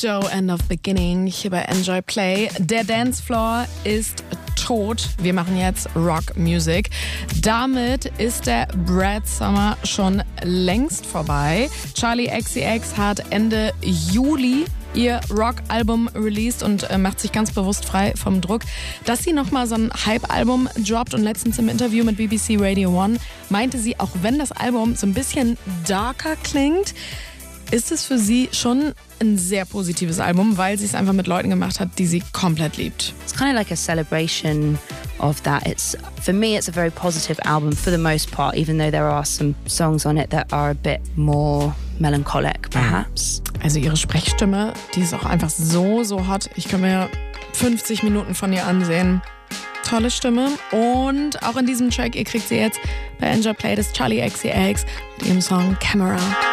Joe, End of Beginning hier bei Enjoy Play. Der Dancefloor ist tot. Wir machen jetzt Rock Music. Damit ist der Brad Summer schon längst vorbei. Charli XCX hat Ende Juli ihr Rock-Album released und macht sich ganz bewusst frei vom Druck, dass sie nochmal so ein Hype-Album droppt. Und letztens im Interview mit BBC Radio 1 meinte sie, auch wenn das Album so ein bisschen darker klingt, ist es für sie schon ein sehr positives Album, weil sie es einfach mit Leuten gemacht hat, die sie komplett liebt. It's kind of like a celebration of that. For me, it's a very positive album for the most part, even though there are some songs on it that are a bit more melancholic, perhaps. Also ihre Sprechstimme, die ist auch einfach so hot. Ich kann mir 50 Minuten von ihr ansehen. Tolle Stimme. Und auch in diesem Track, ihr kriegt sie jetzt bei Enjoy Play, das Charli XCX mit ihrem Song Camera.